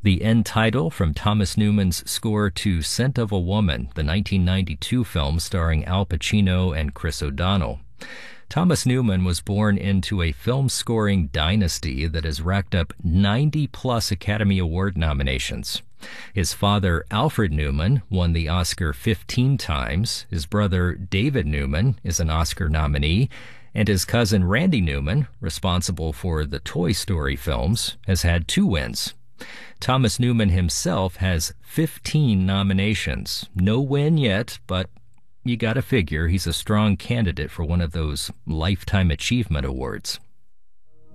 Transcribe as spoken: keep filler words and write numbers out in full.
The end title from Thomas Newman's score to Scent of a Woman, the nineteen ninety-two film starring Al Pacino and Chris O'Donnell. Thomas Newman was born into a film-scoring dynasty that has racked up ninety-plus Academy Award nominations. His father, Alfred Newman, won the Oscar fifteen times. His brother, David Newman, is an Oscar nominee. And his cousin, Randy Newman, responsible for the Toy Story films, has had two wins. Thomas Newman himself has fifteen nominations. No win yet, but you gotta figure he's a strong candidate for one of those Lifetime Achievement Awards.